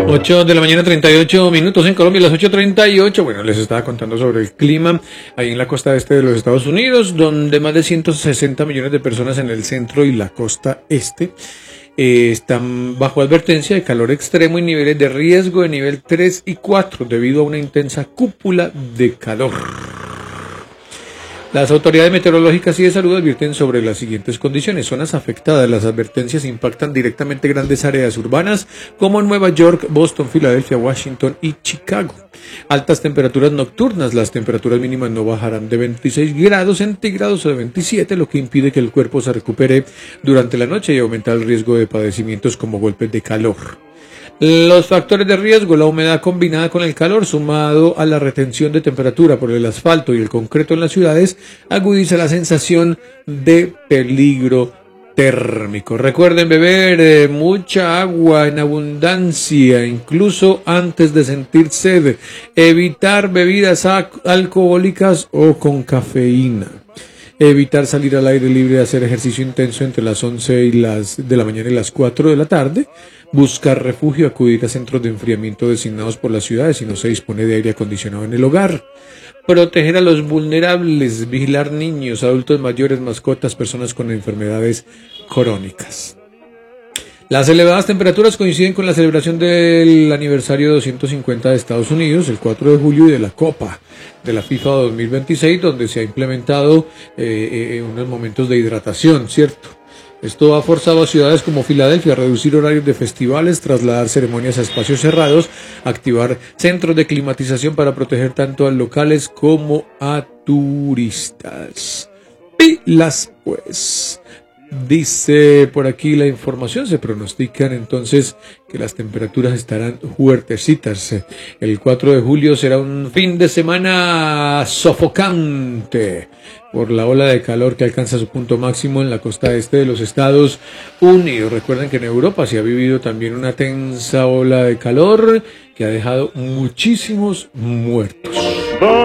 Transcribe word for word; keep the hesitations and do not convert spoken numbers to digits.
ocho de la mañana, treinta y ocho minutos en Colombia, las ocho treinta y ocho. Bueno, les estaba contando sobre el clima ahí en la costa este de los Estados Unidos, donde más de ciento sesenta millones de personas en el centro y la costa este eh, están bajo advertencia de calor extremo y niveles de riesgo de nivel tres y cuatro debido a una intensa cúpula de calor. Las autoridades meteorológicas y de salud advierten sobre las siguientes condiciones. Zonas afectadas. Las advertencias impactan directamente grandes áreas urbanas como Nueva York, Boston, Filadelfia, Washington y Chicago. Altas temperaturas nocturnas. Las temperaturas mínimas no bajarán de veintiséis grados centígrados o de veintisiete, lo que impide que el cuerpo se recupere durante la noche y aumenta el riesgo de padecimientos como golpes de calor. Los factores de riesgo: la humedad combinada con el calor sumado a la retención de temperatura por el asfalto y el concreto en las ciudades agudiza la sensación de peligro térmico. Recuerden beber eh, mucha agua en abundancia, incluso antes de sentir sed. Evitar bebidas alcohólicas o con cafeína. Evitar salir al aire libre a hacer ejercicio intenso entre las once y las de la mañana y las cuatro de la tarde. Buscar refugio, acudir a centros de enfriamiento designados por las ciudades si no se dispone de aire acondicionado en el hogar. Proteger a los vulnerables, vigilar niños, adultos mayores, mascotas, personas con enfermedades crónicas. Las elevadas temperaturas coinciden con la celebración del aniversario doscientos cincuenta de Estados Unidos, el cuatro de julio, y de la Copa de la FIFA dos mil veintiséis, donde se ha implementado eh, eh, unos momentos de hidratación, ¿cierto? Esto ha forzado a ciudades como Filadelfia a reducir horarios de festivales, trasladar ceremonias a espacios cerrados, activar centros de climatización para proteger tanto a locales como a turistas. Pilas, pues. Dice por aquí la información, se pronostican entonces que las temperaturas estarán fuertecitas. El cuatro de julio será un fin de semana sofocante por la ola de calor que alcanza su punto máximo en la costa este de los Estados Unidos. Recuerden que en Europa se ha vivido también una tensa ola de calor que ha dejado muchísimos muertos.